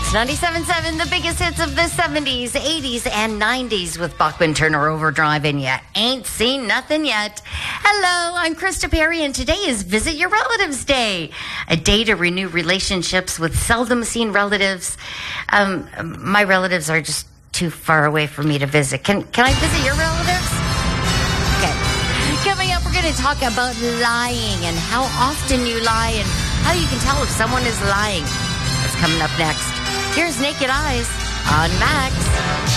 It's 97.7, the biggest hits of the 70s, 80s, and 90s with Bachman Turner Overdrive, and you ain't seen nothing yet. Hello, I'm Krista Perry, and today is Visit Your Relatives Day, a day to renew relationships with seldom seen relatives. My relatives are just too far away for me to visit. Can I visit your relatives? Okay. Coming up, we're going to talk about lying and how often you lie and how you can tell if someone is lying. That's coming up next. Here's Naked Eyes on Max.